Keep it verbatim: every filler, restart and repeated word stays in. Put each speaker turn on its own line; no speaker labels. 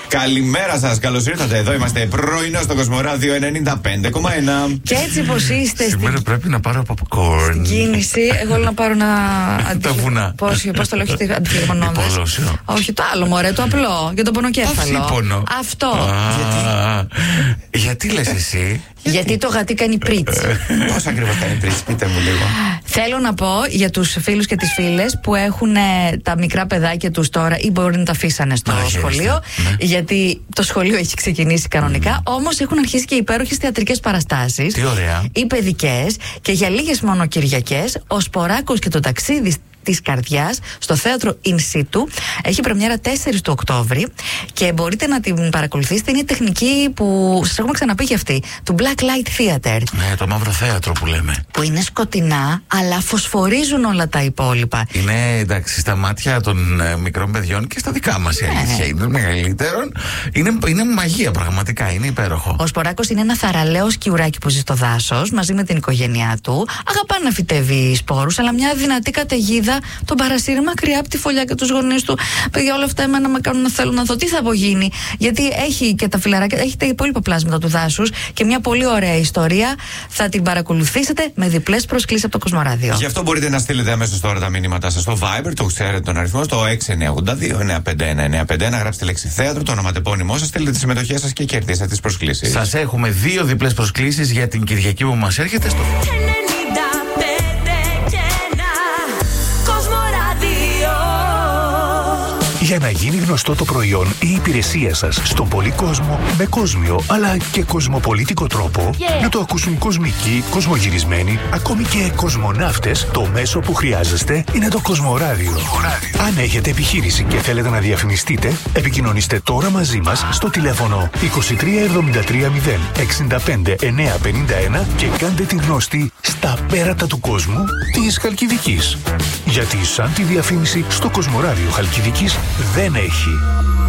Καλημέρα σας, καλώς ήρθατε. Εδώ είμαστε πρωινό στο Κοσμοράδιο ενενήντα πέντε κόμμα ένα.
Και έτσι πως είστε.
Σήμερα στην... πρέπει να πάρω popcorn.
Στην κίνηση, εγώ θέλω να πάρω ένα.
Τα βουνά.
Πώς το λέω, όχι αντιφλεγμονώδες. Όχι το άλλο, μωρέ, το απλό. Για τον πονοκέφαλο.
Παθήπονο.
Αυτό.
Γιατί, γιατί λες εσύ?
Γιατί το γατί κάνει πρίτς.
Πώς ακριβώς κάνει πρίτς, πείτε μου λίγο.
Θέλω να πω για τους φίλους και τις φίλες που έχουν τα μικρά παιδάκια τους τώρα ή μπορεί να τα αφήσανε στο
Μαγεύστε,
σχολείο.
Ναι.
Γιατί το σχολείο έχει ξεκινήσει κανονικά. Mm. Όμως έχουν αρχίσει και υπέροχες θεατρικές παραστάσεις.
Τι ωραία.
Ή παιδικές. Και για λίγες μόνο Κυριακές, ο Σποράκος και το ταξίδι της καρδιάς στο θέατρο In Situ. Έχει πρεμιέρα τέσσερις του Οκτώβρη και μπορείτε να την παρακολουθήσετε. Είναι η τεχνική που σας έχουμε ξαναπεί για αυτή, του Black Light Theater.
Ναι, το μαύρο θέατρο που λέμε.
Που είναι σκοτεινά, αλλά φωσφορίζουν όλα τα υπόλοιπα.
Είναι εντάξει στα μάτια των ε, μικρών παιδιών και στα δικά μας, η αλήθεια είναι των μεγαλύτερων. Είναι, είναι μαγεία πραγματικά, είναι υπέροχο.
Ο Σποράκος είναι ένα θαραλέο σκιουράκι που ζει στο δάσος μαζί με την οικογένειά του. Αγαπά να φυτεύει σπόρους, αλλά μια δυνατή καταιγίδα τον παρασύρει μακριά από τη φωλιά και τους γονείς του. Παιδιά, όλα αυτά εμένα με κάνουν να θέλω να δω τι θα απογίνει. Γιατί έχει και τα φιλαράκια, έχει τα υπόλοιπα πλάσματα του δάσους και μια πολύ ωραία ιστορία. Θα την παρακολουθήσετε με διπλές προσκλήσεις από το Κοσμοράδιο.
Γι' αυτό μπορείτε να στείλετε αμέσως τώρα τα μηνύματά σας στο Viber, το ξέρετε τον αριθμό, στο έξι εννιά ογδόντα δύο εννιά πέντε ένα εννιά πέντε ένα. Γράψτε τη λέξη θέατρο, το ονοματεπώνυμό σας, στείλετε τις συμμετοχές σας και κερδίστε τις προσκλήσεις.
Σας έχουμε δύο διπλές προσκλήσεις για την Κυριακή που μας έρχεται στο.
Για να γίνει γνωστό το προϊόν ή η υπηρεσία σας στον πολύ κόσμο με κόσμιο αλλά και κοσμοπολίτικο τρόπο, yeah. να το ακούσουν κοσμικοί, κοσμογυρισμένοι, ακόμη και κοσμοναύτες, το μέσο που χρειάζεστε είναι το Κοσμοράδιο. Αν έχετε επιχείρηση και θέλετε να διαφημιστείτε, επικοινωνήστε τώρα μαζί μας στο τηλέφωνο είκοσι τρία εβδομήντα τρία μηδέν εξήντα πέντε εννιακόσια πενήντα ένα και κάντε την γνωστή στα πέρατα του κόσμου της Χαλκιδικής. Γιατί σαν τη διαφήμιση στο Κοσμοράδιο Χαλκιδικής δεν έχει.